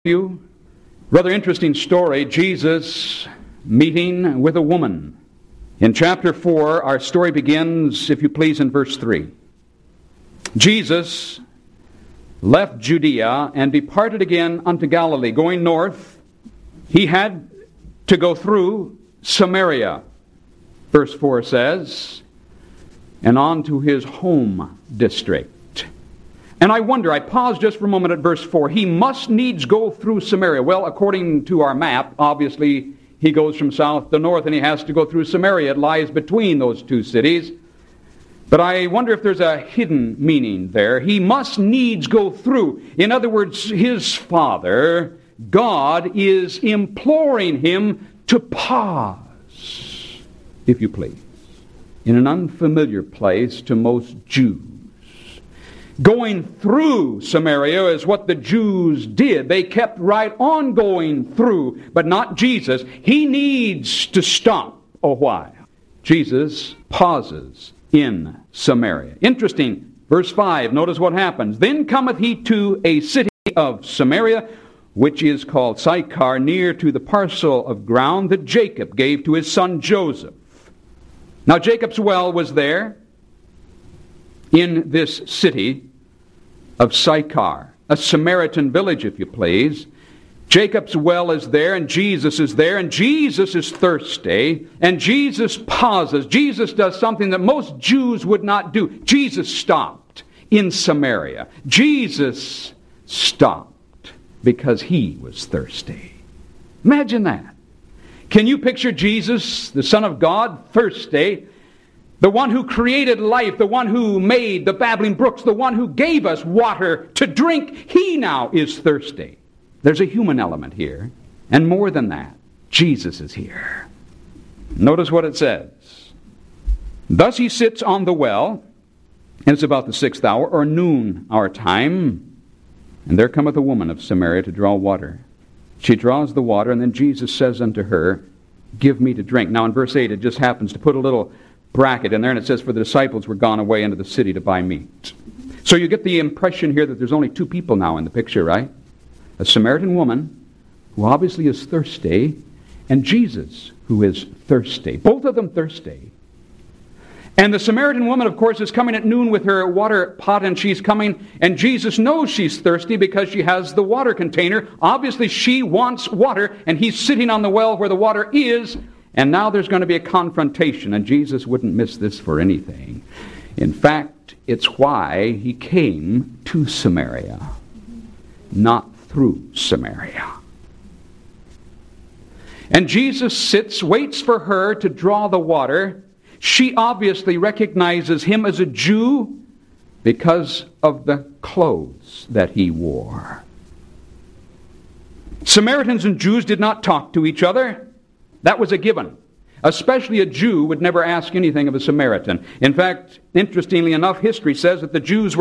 you. Rather interesting story, Jesus meeting with a woman. In chapter 4, our story begins, if you please, in verse 3. Jesus left Judea and departed again unto Galilee. Going north, he had to go through Samaria. Verse 4 says, and on to his home district. And I wonder, I pause just for a moment at verse 4. He must needs go through Samaria. Well, according to our map, obviously he goes from south to north and he has to go through Samaria. It lies between those two cities. But I wonder if there's a hidden meaning there. He must needs go through. In other words, his Father, God, is imploring him to pause, if you please, in an unfamiliar place to most Jews. Going through Samaria is what the Jews did. They kept right on going through, but not Jesus. He needs to stop a while. Jesus pauses in Samaria. Interesting. Verse 5, notice what happens. Then cometh he to a city of Samaria, which is called Sychar, near to the parcel of ground that Jacob gave to his son Joseph. Now Jacob's well was there in this city of Sychar, a Samaritan village, if you please. Jacob's well is there, and Jesus is there, and Jesus is thirsty, and Jesus pauses. Jesus does something that most Jews would not do. Jesus stopped in Samaria. Jesus stopped because he was thirsty. Imagine that. Can you picture Jesus, the Son of God, thirsty? The one who created life, the one who made the babbling brooks, the one who gave us water to drink, he now is thirsty. There's a human element here. And more than that, Jesus is here. Notice what it says. Thus he sits on the well, and it's about the 6th hour, or noon our time, and there cometh a woman of Samaria to draw water. She draws the water, and then Jesus says unto her, give me to drink. Now in verse 8, it just happens to put a little bracket in there, and it says, for the disciples were gone away into the city to buy meat. So you get the impression here that there's only two people now in the picture, right? A Samaritan woman, who obviously is thirsty, and Jesus, who is thirsty. Both of them thirsty. And the Samaritan woman, of course, is coming at noon with her water pot, and she's coming, and Jesus knows she's thirsty because she has the water container. Obviously, she wants water, and he's sitting on the well where the water is. And now there's going to be a confrontation, and Jesus wouldn't miss this for anything. In fact, it's why he came to Samaria, not through Samaria. And Jesus sits, waits for her to draw the water. She obviously recognizes him as a Jew because of the clothes that he wore. Samaritans and Jews did not talk to each other. That was a given. Especially a Jew would never ask anything of a Samaritan. In fact, interestingly enough, history says that the Jews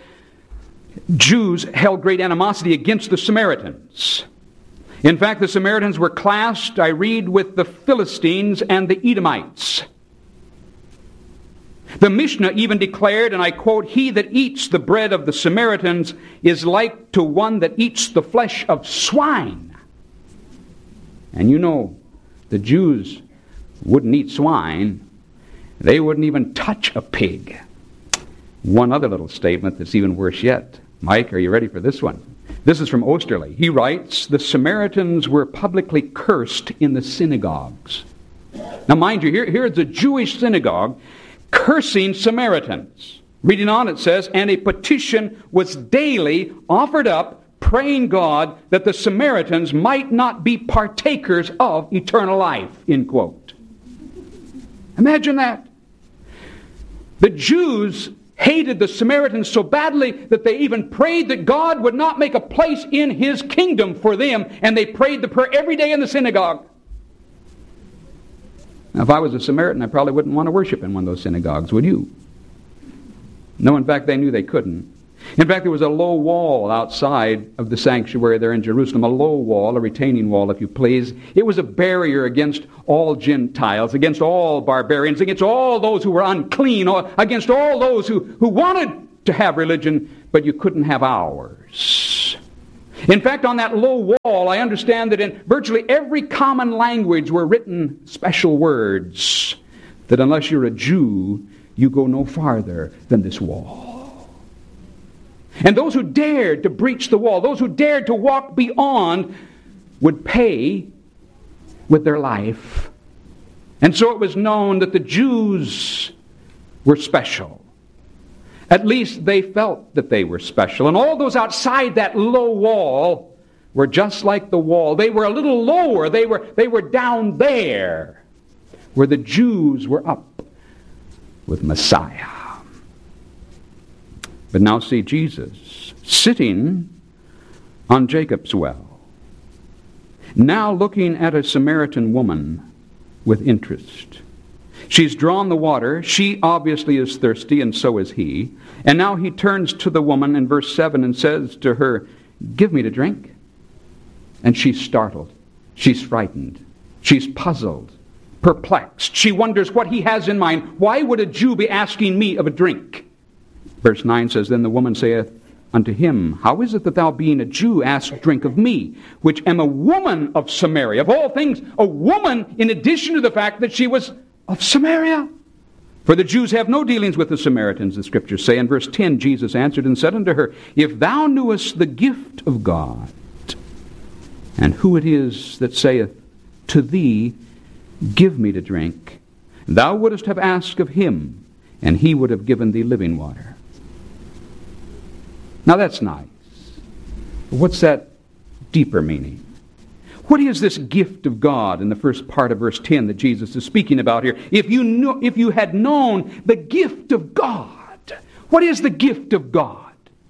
held great animosity against the Samaritans. In fact, the Samaritans were classed, I read, with the Philistines and the Edomites. The Mishnah even declared, and I quote, he that eats the bread of the Samaritans is like to one that eats the flesh of swine. And you know, the Jews wouldn't eat swine. They wouldn't even touch a pig. One other little statement that's even worse yet. Mike, are you ready for this one? This is from Osterley. He writes, the Samaritans were publicly cursed in the synagogues. Now mind you, here's a Jewish synagogue cursing Samaritans. Reading on it says, and a petition was daily offered up, praying God that the Samaritans might not be partakers of eternal life, end quote. Imagine that. The Jews hated the Samaritans so badly that they even prayed that God would not make a place in his kingdom for them, and they prayed the prayer every day in the synagogue. Now, if I was a Samaritan, I probably wouldn't want to worship in one of those synagogues, would you? No, in fact, they knew they couldn't. In fact, there was a low wall outside of the sanctuary there in Jerusalem, a low wall, a retaining wall, if you please. It was a barrier against all Gentiles, against all barbarians, against all those who were unclean, against all those who wanted to have religion, but you couldn't have ours. In fact, on that low wall, I understand that in virtually every common language were written special words that unless you're a Jew, you go no farther than this wall. And those who dared to breach the wall, those who dared to walk beyond, would pay with their life. And so it was known that the Jews were special. At least they felt that they were special. And all those outside that low wall were just like the wall. They were a little lower. They were down there, where the Jews were up with Messiah. But now see Jesus sitting on Jacob's well, now looking at a Samaritan woman with interest. She's drawn the water. She obviously is thirsty, and so is he. And now he turns to the woman in verse 7 and says to her, "Give me to drink." And she's startled. She's frightened. She's puzzled, perplexed. She wonders what he has in mind. Why would a Jew be asking me of a drink? Verse 9 says, "Then the woman saith unto him, How is it that thou, being a Jew, ask drink of me, which am a woman of Samaria?" Of all things, a woman, in addition to the fact that she was of Samaria. For the Jews have no dealings with the Samaritans, the Scriptures say. In verse 10, Jesus answered and said unto her, "If thou knewest the gift of God, and who it is that saith to thee, Give me to drink, thou wouldest have asked of him, and he would have given thee living water." Now that's nice. What's that deeper meaning? What is this gift of God in the first part of verse 10 that Jesus is speaking about here? If you had known the gift of God, what is the gift of God?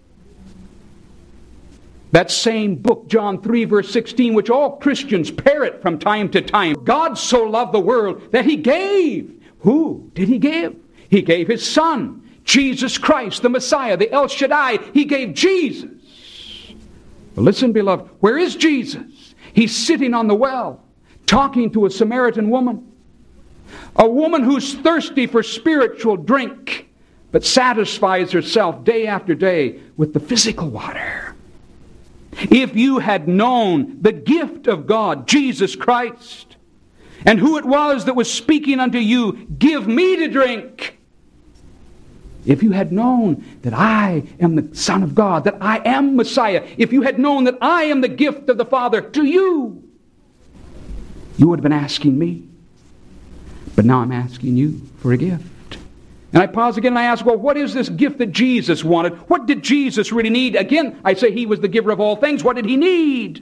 That same book, John 3, verse 16, which all Christians parrot from time to time. God so loved the world that he gave. Who did he give? He gave his Son, Jesus Christ, the Messiah, the El Shaddai. He gave Jesus. Well, listen, beloved, where is Jesus? He's sitting on the well, talking to a Samaritan woman. A woman who's thirsty for spiritual drink, but satisfies herself day after day with the physical water. If you had known the gift of God, Jesus Christ, and who it was that was speaking unto you, "Give me to drink." If you had known that I am the Son of God, that I am Messiah, if you had known that I am the gift of the Father to you, you would have been asking me. But now I'm asking you for a gift. And I pause again and I ask, well, what is this gift that Jesus wanted? What did Jesus really need? Again, I say he was the giver of all things. What did he need?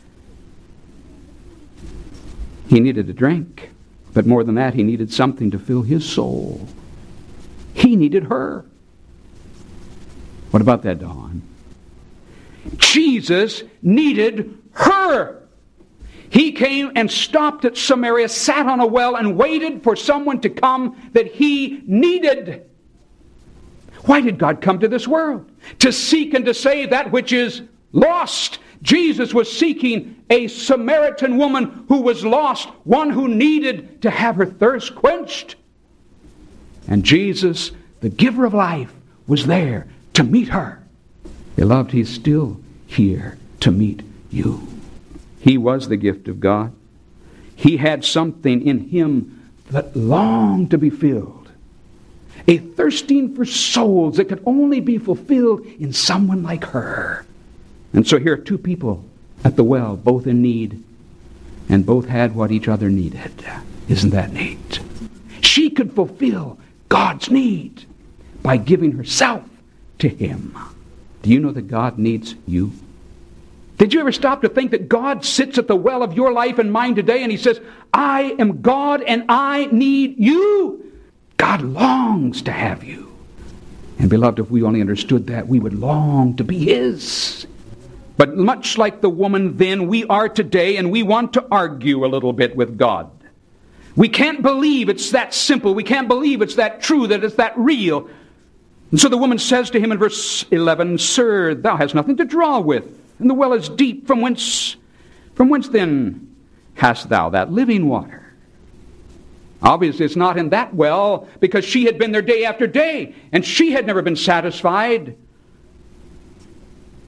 He needed a drink. But more than that, he needed something to fill his soul. He needed her. What about that, Dawn? Jesus needed her. He came and stopped at Samaria, sat on a well, and waited for someone to come that he needed. Why did God come to this world? To seek and to save that which is lost. Jesus was seeking a Samaritan woman who was lost, one who needed to have her thirst quenched. And Jesus, the giver of life, was there to meet her. Beloved, he's still here to meet you. He was the gift of God. He had something in him that longed to be filled. A thirsting for souls that could only be fulfilled in someone like her. And so here are two people at the well, both in need, and both had what each other needed. Isn't that neat? She could fulfill God's need by giving herself to him. Do you know that God needs you? Did you ever stop to think that God sits at the well of your life and mine today and he says, "I am God and I need you"? God longs to have you. And beloved, if we only understood that, we would long to be his. But much like the woman then, we are today, and we want to argue a little bit with God. We can't believe it's that simple. We can't believe it's that true, that it's that real. And so the woman says to him in verse 11, "Sir, thou hast nothing to draw with, and the well is deep. From whence then hast thou that living water?" Obviously it's not in that well, because she had been there day after day, and she had never been satisfied.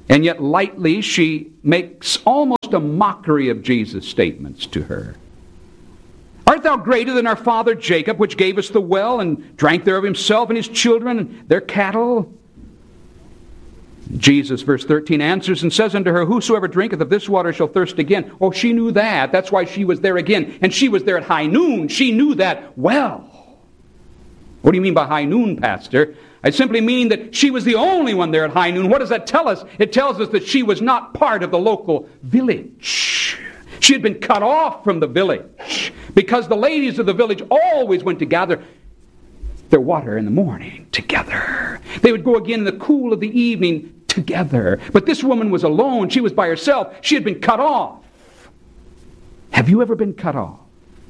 And yet lightly she makes almost a mockery of Jesus' statements to her. Art thou greater than our father Jacob, which gave us the well, and drank thereof himself and his children and their cattle? Jesus, verse 13, answers and says unto her, Whosoever drinketh of this water shall thirst again. Oh, she knew that. That's why she was there again. And she was there at high noon. She knew that well. What do you mean by high noon, Pastor? I simply mean that she was the only one there at high noon. What does that tell us? It tells us that she was not part of the local village. She had been cut off from the village because the ladies of the village always went to gather their water in the morning together. They would go again in the cool of the evening together. But this woman was alone. She was by herself. She had been cut off. Have you ever been cut off?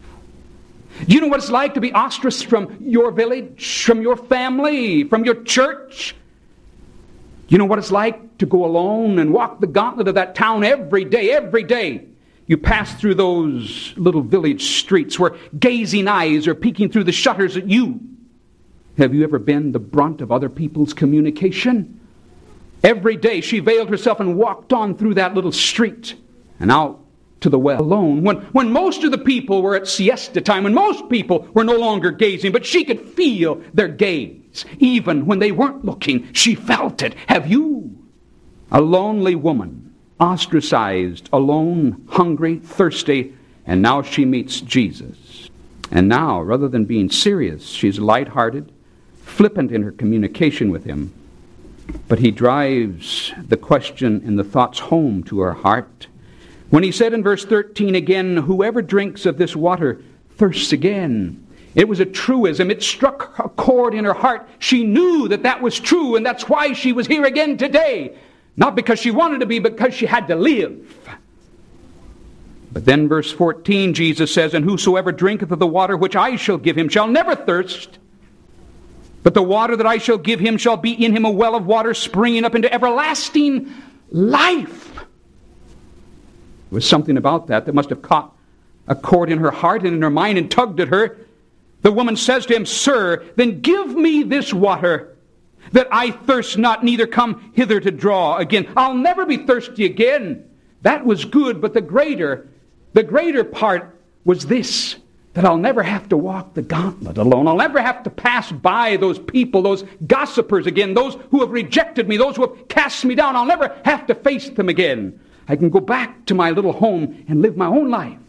Do you know what it's like to be ostracized from your village, from your family, from your church? Do you know what it's like to go alone and walk the gauntlet of that town every day, every day? You pass through those little village streets where gazing eyes are peeking through the shutters at you. Have you ever been the brunt of other people's communication? Every day she veiled herself and walked on through that little street and out to the well alone. When most of the people were at siesta time, when most people were no longer gazing, but she could feel their gaze. Even when they weren't looking, she felt it. Have you? A lonely woman, ostracized, alone, hungry, thirsty, and now she meets Jesus. And now, rather than being serious, she's lighthearted, flippant in her communication with him. But he drives the question and the thoughts home to her heart. When he said in verse 13 again, Whoever drinks of this water thirsts again. It was a truism. It struck a chord in her heart. She knew that that was true, and that's why she was here again today. Not because she wanted to be, but because she had to live. But then verse 14, Jesus says, And whosoever drinketh of the water which I shall give him shall never thirst. But the water that I shall give him shall be in him a well of water springing up into everlasting life. There was something about that must have caught a chord in her heart and in her mind and tugged at her. The woman says to him, Sir, then give me this water, that I thirst not, neither come hither to draw again. I'll never be thirsty again. That was good, but the greater part was this, that I'll never have to walk the gauntlet alone. I'll never have to pass by those people, those gossipers again, those who have rejected me, those who have cast me down. I'll never have to face them again. I can go back to my little home and live my own life.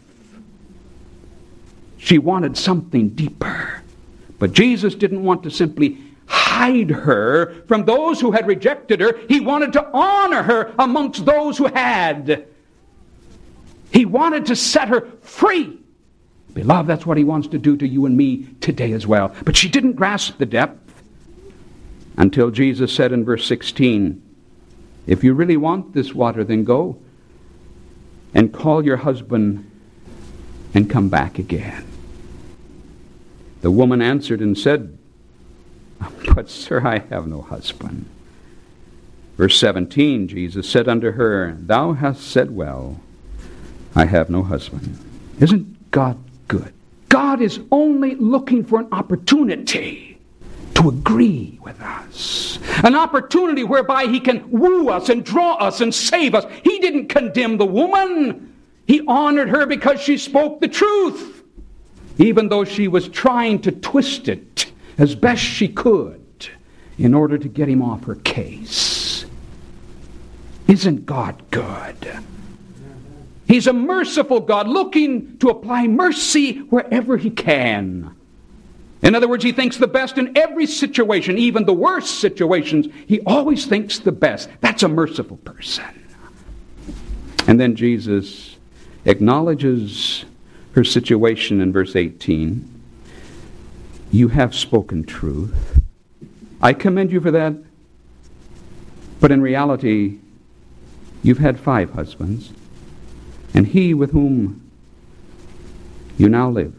She wanted something deeper. But Jesus didn't want to simply hide her from those who had rejected her. He wanted to honor her amongst those who had. He wanted to set her free. Beloved, that's what he wants to do to you and me today as well. But she didn't grasp the depth until Jesus said in verse 16, If you really want this water, then go and call your husband and come back again. The woman answered and said, But sir, I have no husband. Verse 17, Jesus said unto her, Thou hast said well, I have no husband. Isn't God good? God is only looking for an opportunity to agree with us. An opportunity whereby he can woo us and draw us and save us. He didn't condemn the woman. He honored her because she spoke the truth, even though she was trying to twist it as best she could in order to get him off her case. Isn't God good? He's a merciful God, looking to apply mercy wherever he can. In other words, he thinks the best in every situation, even the worst situations. He always thinks the best. That's a merciful person. And then Jesus acknowledges her situation in verse 18. You have spoken truth. I commend you for that. But in reality, you've had 5 husbands, and he with whom you now live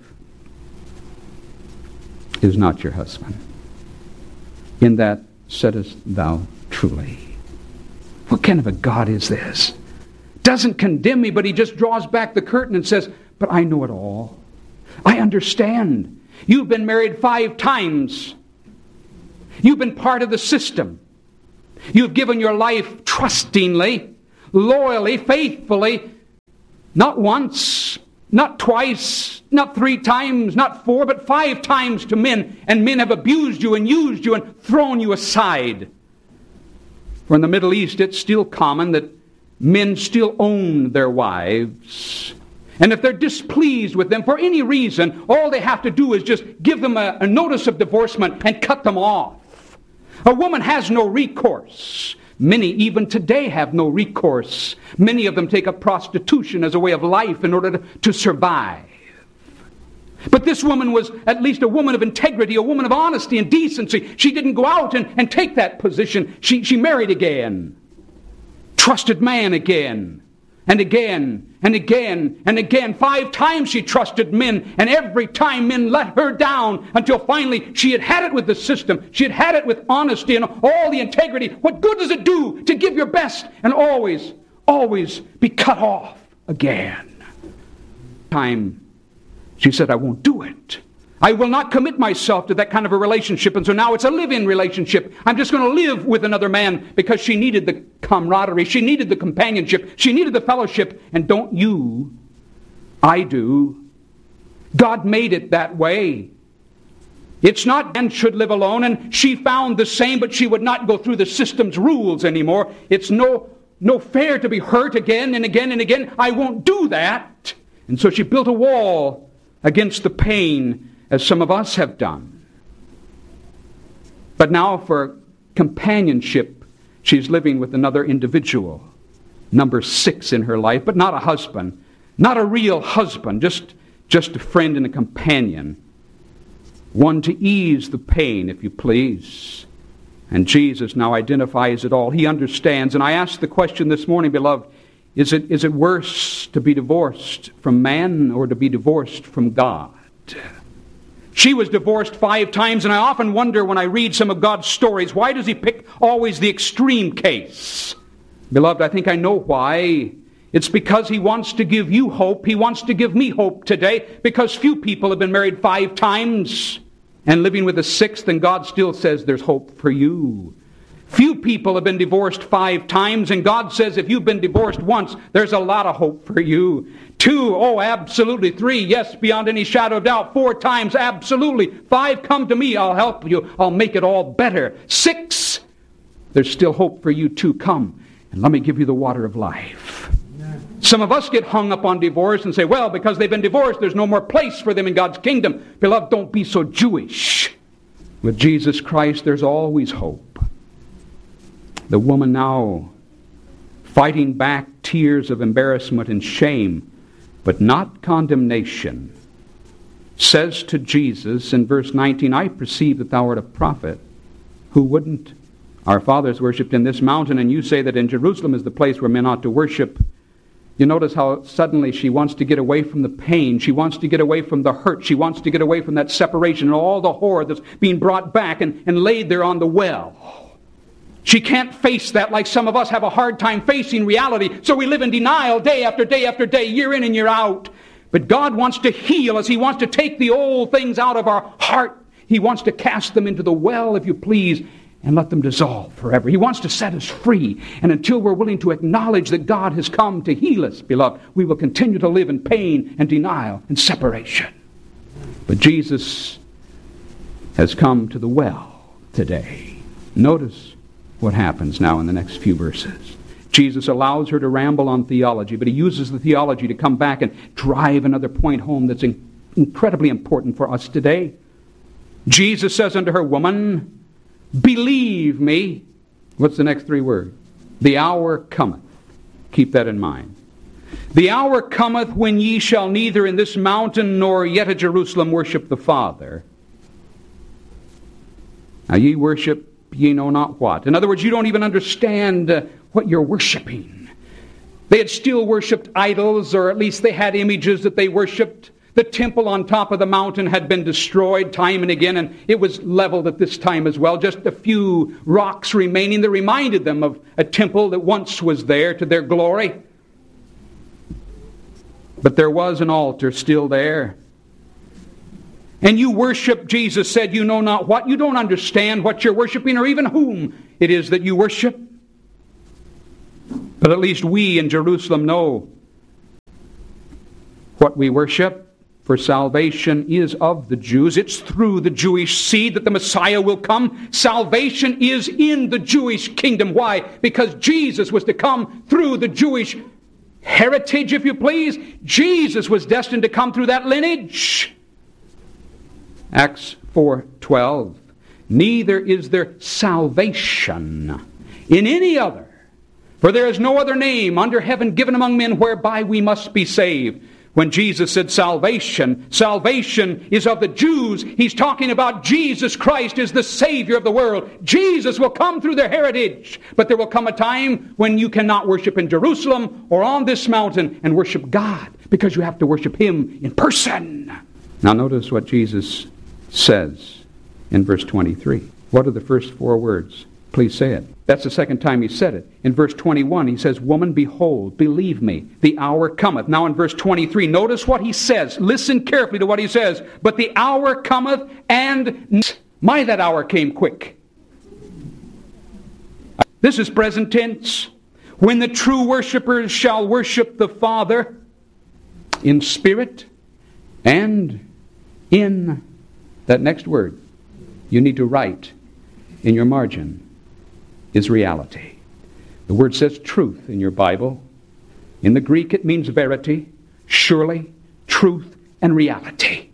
is not your husband. In that saidest thou truly. What kind of a God is this? Doesn't condemn me, but he just draws back the curtain and says, But I know it all. I understand. You've been married 5 times. You've been part of the system. You've given your life trustingly, loyally, faithfully, not once, not twice, not 3 times, not 4, but 5 times to men, and men have abused you and used you and thrown you aside. For in the Middle East, it's still common that men still own their wives. And if they're displeased with them for any reason, all they have to do is just give them a notice of divorcement and cut them off. A woman has no recourse. Many even today have no recourse. Many of them take up prostitution as a way of life in order to survive. But this woman was at least a woman of integrity, a woman of honesty and decency. She didn't go out and take that position. She married again. Trusted man again. And again, and again, and again. 5 times she trusted men, and every time men let her down until finally she had it with the system. She had it with honesty and all the integrity. What good does it do to give your best and always, always be cut off again? Time, she said, I won't do it. I will not commit myself to that kind of a relationship. And so now it's a live-in relationship. I'm just going to live with another man because she needed the camaraderie. She needed the companionship. She needed the fellowship. And don't you, I do. God made it that way. It's not man should live alone. And she found the same, but she would not go through the system's rules anymore. It's no fair to be hurt again and again and again. I won't do that. And so she built a wall against the pain, as some of us have done. But now for companionship, she's living with another individual, number 6 in her life, but not a husband, not a real husband, just a friend and a companion, one to ease the pain, if you please. And Jesus now identifies it all. He understands. And I asked the question this morning, beloved, is it worse to be divorced from man or to be divorced from God? She was divorced 5 times, and I often wonder when I read some of God's stories, why does He pick always the extreme case? Beloved, I think I know why. It's because He wants to give you hope. He wants to give me hope today, because few people have been married 5 times and living with a 6th, and God still says there's hope for you. Few people have been divorced 5 times, and God says if you've been divorced once, there's a lot of hope for you. 2, oh, absolutely. 3, yes, beyond any shadow of doubt. 4 times, absolutely. 5, come to me, I'll help you. I'll make it all better. 6, there's still hope for you too. Come, and let me give you the water of life. Some of us get hung up on divorce and say, well, because they've been divorced, there's no more place for them in God's kingdom. Beloved, don't be so Jewish. With Jesus Christ, there's always hope. The woman now, fighting back tears of embarrassment and shame, but not condemnation, says to Jesus in verse 19, I perceive that thou art a prophet. Who wouldn't? Our fathers worshipped in this mountain, and you say that in Jerusalem is the place where men ought to worship. You notice how suddenly she wants to get away from the pain. She wants to get away from the hurt. She wants to get away from that separation and all the horror that's being brought back and laid there on the well. She can't face that like some of us have a hard time facing reality. So we live in denial day after day after day, year in and year out. But God wants to heal us. He wants to take the old things out of our heart. He wants to cast them into the well, if you please, and let them dissolve forever. He wants to set us free. And until we're willing to acknowledge that God has come to heal us, beloved, we will continue to live in pain and denial and separation. But Jesus has come to the well today. Notice what happens now in the next few verses. Jesus allows her to ramble on theology, but He uses the theology to come back and drive another point home that's incredibly important for us today. Jesus says unto her, woman, believe me. What's the next 3 words? The hour cometh. Keep that in mind. The hour cometh when ye shall neither in this mountain nor yet at Jerusalem worship the Father. Now ye worship ye know not what. In other words, you don't even understand what you're worshiping. They had still worshipped idols, or at least they had images that they worshipped. The temple on top of the mountain had been destroyed time and again, and it was leveled at this time as well. Just a few rocks remaining that reminded them of a temple that once was there to their glory. But there was an altar still there. and you worship, Jesus said, you know not what, you don't understand what you're worshiping or even whom it is that you worship. But at least we in Jerusalem know what we worship. For salvation is of the Jews. It's through the Jewish seed that the Messiah will come. Salvation is in the Jewish kingdom. Why? Because Jesus was to come through the Jewish heritage, if you please. Jesus was destined to come through that lineage. Acts 4:12. Neither is there salvation in any other, for there is no other name under heaven given among men whereby we must be saved. When Jesus said salvation is of the Jews, He's talking about Jesus Christ is the Savior of the world. Jesus will come through their heritage. But there will come a time when you cannot worship in Jerusalem or on this mountain and worship God, because you have to worship Him in person. Now notice what Jesus says in verse 23. What are the first four words? Please say it. That's the second time He said it. In verse 21, He says, Woman, behold, believe me, the hour cometh. Now in verse 23, notice what He says. Listen carefully to what He says. But the hour cometh, and my, that hour came quick. This is present tense. When the true worshipers shall worship the Father in spirit and in, that next word you need to write in your margin, is reality. The word says truth in your Bible. In the Greek it means verity, surely, truth, and reality.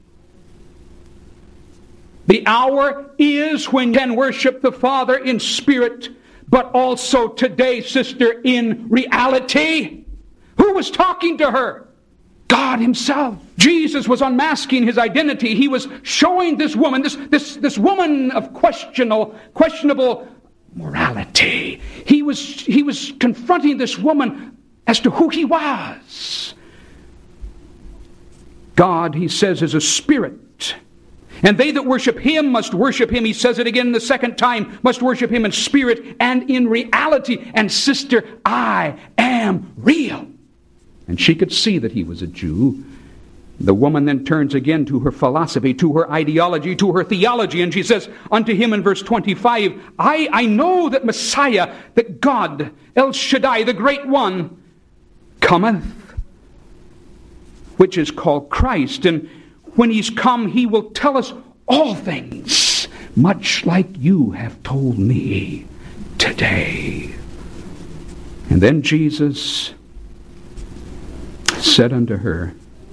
The hour is when you can worship the Father in spirit, but also today, sister, in reality. Who was talking to her? God Himself. Jesus was unmasking His identity. He was showing this woman, this woman of questionable morality. He was confronting this woman as to who He was. God, He says, is a spirit. And they that worship Him must worship Him. He says it again the second time, must worship Him in spirit and in reality. And sister, I am real. And she could see that he was a Jew. The woman then turns again to her philosophy, to her ideology, to her theology, and she says unto him in verse 25, I know that Messiah, that God, El Shaddai, the Great One, cometh, which is called Christ. And when He's come, He will tell us all things, much like you have told me today. And then Jesus said unto her,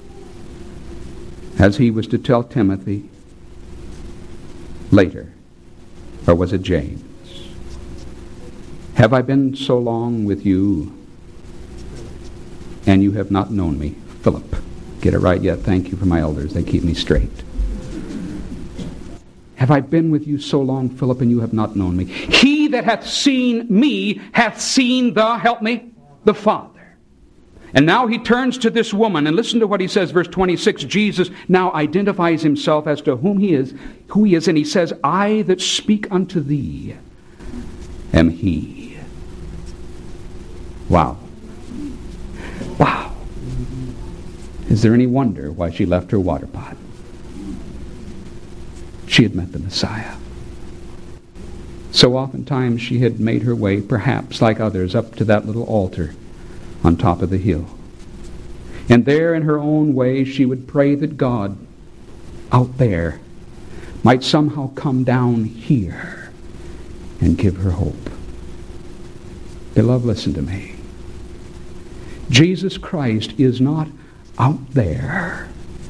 as He was to tell Timothy later, or was it James? Have I been so long with you, and you have not known me? Philip. Get it right yet. Thank you for my elders. They keep me straight. Have I been with you so long, Philip, and you have not known me? He that hath seen me hath seen the, help me, the Father. And now He turns to this woman, and listen to what He says, verse 26. Jesus now identifies Himself as to who He is, and He says, I that speak unto thee am He. Wow. Wow. Is there any wonder why she left her water pot? She had met the Messiah. So oftentimes she had made her way, perhaps like others, up to that little altar on top of the hill. And there in her own way she would pray that God out there might somehow come down here and give her hope. Beloved, listen to me. Jesus Christ is not out there,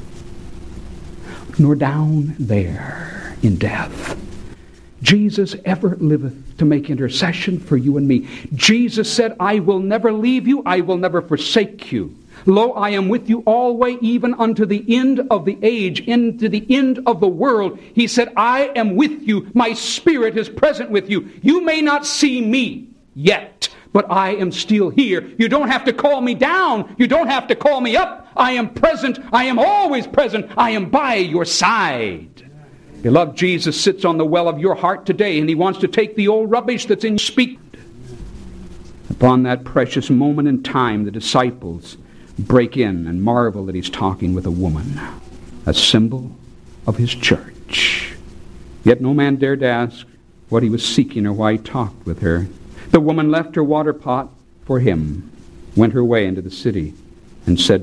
nor down there in death. Jesus ever liveth to make intercession for you and me. Jesus said, I will never leave you, I will never forsake you. Lo, I am with you always, even unto the end of the age, into the end of the world. He said, I am with you. My Spirit is present with you. You may not see me yet, but I am still here. You don't have to call me down. You don't have to call me up. I am present. I am always present. I am by your side. Beloved, Jesus sits on the well of your heart today, and He wants to take the old rubbish that's in you. Speak. Upon that precious moment in time, the disciples break in and marvel that He's talking with a woman, a symbol of his church. Yet no man dared to ask what he was seeking or why he talked with her. The woman left her water pot for him, went her way into the city, and said